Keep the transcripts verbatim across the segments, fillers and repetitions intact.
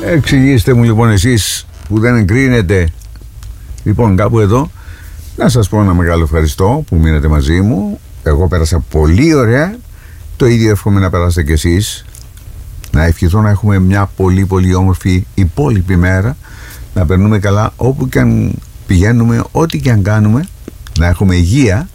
Εξηγήστε μου λοιπόν εσείς που δεν εγκρίνετε. Λοιπόν, κάπου εδώ να σας πω ένα μεγάλο ευχαριστώ που μείνατε μαζί μου. Εγώ πέρασα πολύ ωραία. Το ίδιο εύχομαι να περάσετε κι εσείς. Να ευχηθώ να έχουμε μια πολύ πολύ όμορφη υπόλοιπη μέρα. Να περνούμε καλά όπου και αν πηγαίνουμε, ό,τι και αν κάνουμε. Να έχουμε υγεία,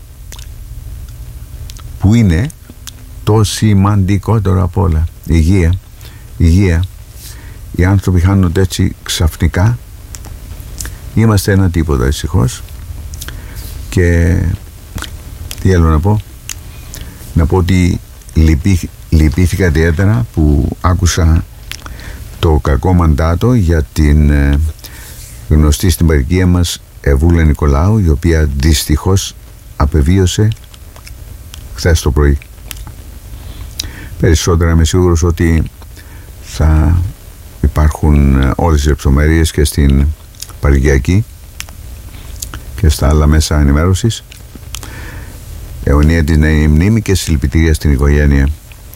που είναι το σημαντικότερο απ' όλα. Υγεία, υγεία. Οι άνθρωποι χάνονται έτσι ξαφνικά. Είμαστε ένα τίποτα, δυστυχώς. Και τι άλλο να πω? Να πω ότι λυπή, λυπήθηκα ιδιαίτερα που άκουσα το κακό μαντάτο για την ε, γνωστή στην παροικία μας Εβούλα Νικολάου, η οποία δυστυχώς απεβίωσε χθες το πρωί. Περισσότερα είμαι σίγουρος ότι θα υπάρχουν όλες τις λεπτομέρειες και στην παροικιακή και στα άλλα μέσα ενημέρωσης. Αιωνία της νέη μνήμη και συλληπιτήρια στην οικογένεια.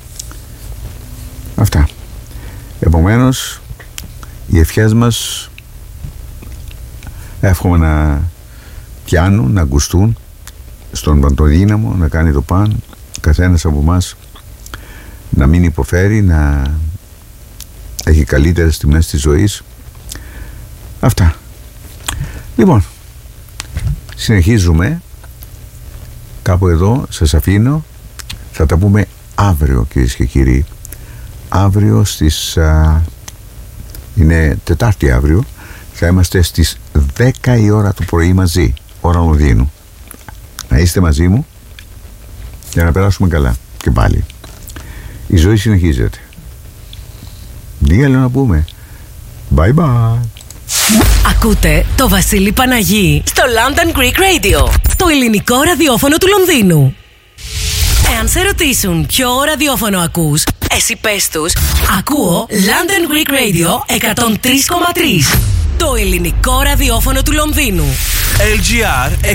Αυτά. Επομένως, οι ευχές μας εύχομαι να πιάνουν, να ακουστούν στον παντοδύναμο, να κάνει το παν, καθένας από εμάς να μην υποφέρει, να έχει καλύτερες στιγμές της ζωής. Αυτά. Λοιπόν, συνεχίζουμε. Κάπου εδώ σας αφήνω. Θα τα πούμε αύριο, κυρίες και κύριοι. Αύριο στις α, είναι Τετάρτη αύριο. Θα είμαστε στις δέκα η ώρα το πρωί μαζί, ώρα Λονδίνου. Να είστε μαζί μου για να περάσουμε καλά. Και πάλι η ζωή συνεχίζεται. Τι άλλο να πούμε? Bye bye. Ακούτε το Βασίλη Παναγί στο London Greek Radio, το ελληνικό ραδιόφωνο του Λονδίνου. Εάν σε ρωτήσουν ποιο ραδιόφωνο ακούς, εσύ πες τους, ακούω London Greek Radio εκατόν τρία κόμμα τρία, το ελληνικό ραδιόφωνο του Λονδίνου. ελ τζι αρ